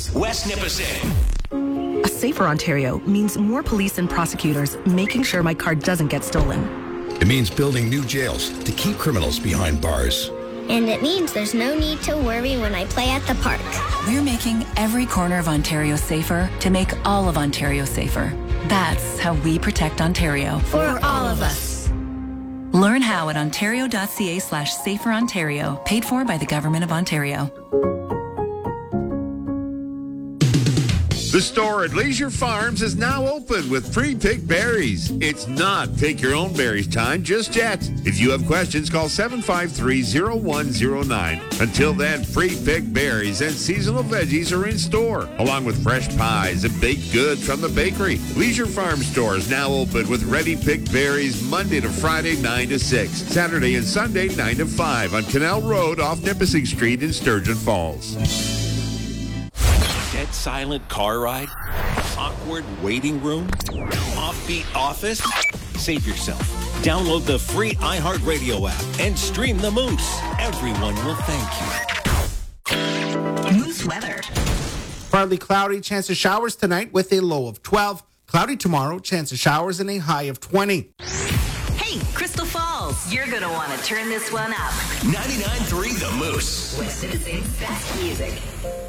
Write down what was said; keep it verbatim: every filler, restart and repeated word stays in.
Moose, West Nipissing. A safer Ontario means more police and prosecutors making sure my car doesn't get stolen. It means building new jails to keep criminals behind bars. And it means there's no need to worry when I play at the park. We're making every corner of Ontario safer to make all of Ontario safer. That's how we protect Ontario. For all of us. Learn how at ontario.ca slash safer Ontario, paid for by the Government of Ontario. The store at Leisure Farms is now open with pre-picked berries. It's not pick your own berries time just yet. If you have questions, call seven five three, zero one zero nine. Until then, pre-picked berries and seasonal veggies are in store, along with fresh pies and baked goods from the bakery. Leisure Farm store is now open with ready-picked berries Monday to Friday, nine to six. Saturday and Sunday, nine to five on Canal Road off Nipissing Street in Sturgeon Falls. Dead silent car ride? Awkward waiting room? Offbeat office? Save yourself. Download the free iHeartRadio app and stream the Moose. Everyone will thank you. Moose weather. Partly cloudy, chance of showers tonight with a low of twelve. Cloudy tomorrow, chance of showers and a high of twenty. Hey, Crystal Falls, you're going to want to turn this one up. ninety-nine point three The Moose. West Nipissing's best music.